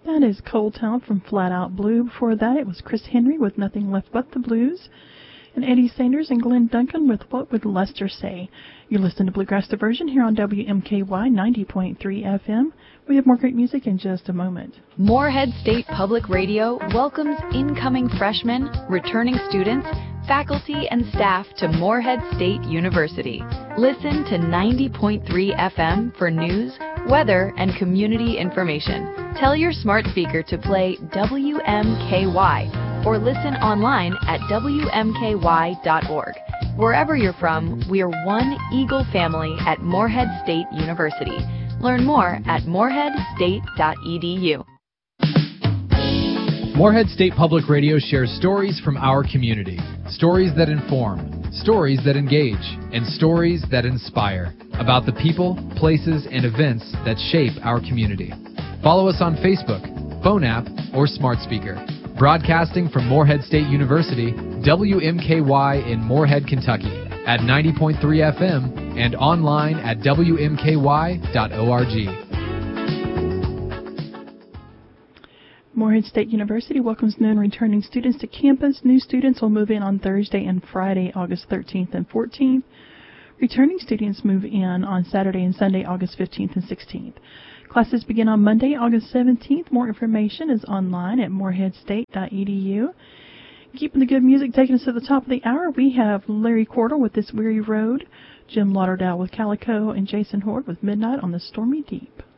That is Cold Town from Flat Out Blue. Before that, it was Chris Henry with Nothing Left But the Blues, and Eddie Sanders and Glenn Duncan with What Would Lester Say. You listen to Bluegrass Diversion here on WMKY 90.3 FM. We have more great music in just a moment. Morehead State Public Radio welcomes incoming freshmen, returning students, faculty, and staff to Morehead State University. Listen to 90.3 FM for news, weather, and community information. Tell your smart speaker to play WMKY or listen online at WMKY.org. Wherever you're from, we are one Eagle family at Morehead State University. Learn more at moreheadstate.edu. Morehead State Public Radio shares stories from our community. Stories that inform, stories that engage, and stories that inspire about the people, places, and events that shape our community. Follow us on Facebook, phone app, or smart speaker. Broadcasting from Morehead State University, WMKY in Morehead, Kentucky, at 90.3 FM and online at WMKY.org. Morehead State University welcomes new and returning students to campus. New students will move in on Thursday and Friday, August 13th and 14th. Returning students move in on Saturday and Sunday, August 15th and 16th. Classes begin on Monday, August 17th. More information is online at moreheadstate.edu. Keeping the good music taking us to the top of the hour, we have Larry Cordell with This Weary Road, Jim Lauderdale with Calico, and Jason Horde with Midnight on the Stormy Deep.